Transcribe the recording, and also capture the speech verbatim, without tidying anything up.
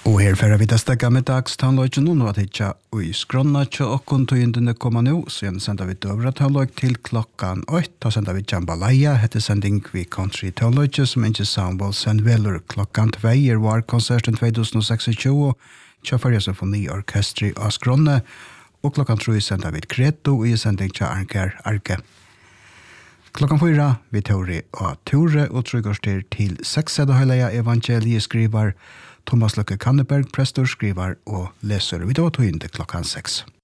Og her fører vi det stegget med dagstannløyken nå, at ikke i skrona til åkken tøyendene kommer nå, så igjen sender vi døvre tannløyk til klokkan åtte, da sender vi Jambalaya, heter sending vi country tannløyke, som ikke samboll send veler klokkan tveier var konserten tjuetusen og tjueseks, Tjøfarja Symfoniorkestri av Skronne, og klokkan tre sender vi Kreto i sending til Arnkær Arke. Klokkan fyra vi Tori og Tore, og trygårstyr til seks høyleia evangeliet skriver Thomas Løkke Kanneberg, prestor, skriver og leser. Vi tar tog inn til klokkan seks.